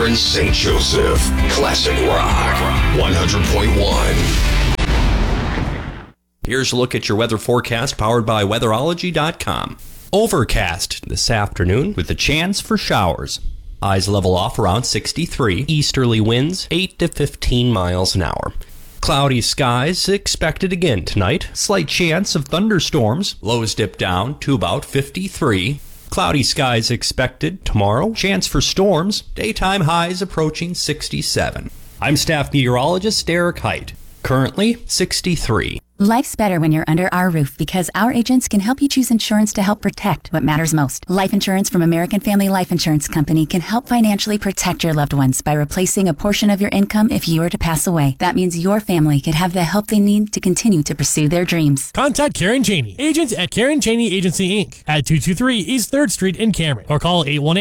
here in St. Joseph. Classic Rock 100.1. Here's a look at your weather forecast powered by weatherology.com. Overcast this afternoon with a chance for showers. Highs level off around 63. Easterly winds 8 to 15 miles an hour. Cloudy skies expected again tonight. Slight chance of thunderstorms. Lows dip down to about 53. Cloudy skies expected tomorrow. Chance for storms. Daytime highs approaching 67. I'm staff meteorologist Eric Height. Currently 63. Life's better when you're under our roof because our agents can help you choose insurance to help protect what matters most. Life insurance from American Family Life Insurance Company can help financially protect your loved ones by replacing a portion of your income if you were to pass away. That means your family could have the help they need to continue to pursue their dreams. Contact Karen Cheney, agents at Karen Cheney Agency, Inc. at 223 East 3rd Street in Cameron, or call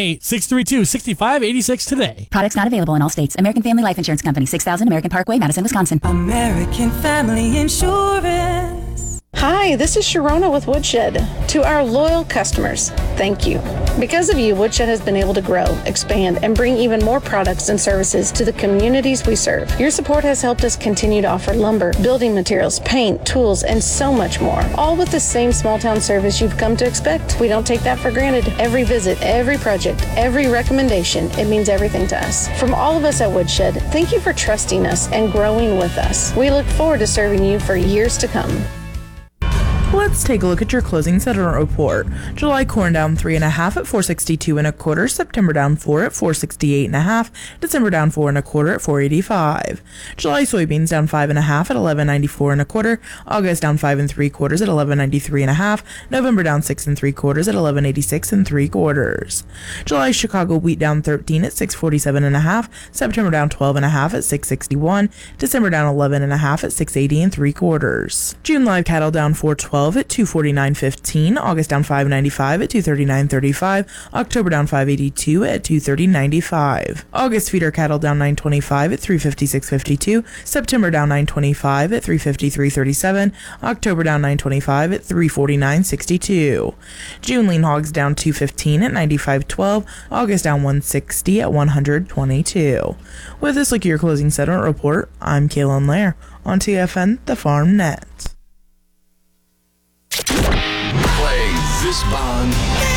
818-632-6586 today. Products not available in all states. American Family Life Insurance Company, 6000 American Parkway, Madison, Wisconsin. American Family Insurance. Hi, this is Sharona with Woodshed. To our loyal customers, thank you. Because of you, Woodshed has been able to grow, expand, and bring even more products and services to the communities we serve. Your support has helped us continue to offer lumber, building materials, paint, tools, and so much more, all with the same small-town service you've come to expect. We don't take that for granted. Every visit, every project, every recommendation, it means everything to us. From all of us at Woodshed, thank you for trusting us and growing with us. We look forward to serving you for years to come. Let's take a look at your closing settlement report. July corn down 3.5 at 462 1/4. September down 4 at 468 1/2. December down 4 1/4 at 485. July soybeans down 5.5 at 1194 1/4. August down 5 3/4 at 1193 1/2. November down 6 3/4 at 1186 3/4. July Chicago wheat down 13 at 647 1/2. September down 12 1/2 at 661. December down 11 1/2 at 680 3/4. June live cattle down 412 at 249.15, August down 595 at 239.35, October down 582 at 230.95. August feeder cattle down 925 at 356.52, September down 925 at 353.37, October down 925 at 349.62. June lean hogs down 215 at 95.12, August down 160 at 122. With this look at your closing settlement report, I'm Kaylin Lair on TFN The Farm Net. Play this bond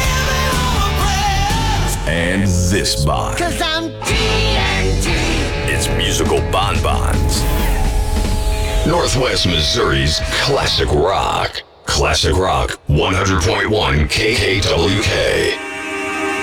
and this bond. 'Cause I'm TNT. It's musical bonbons. Northwest Missouri's Classic Rock. Classic Rock 100.1 KKWK.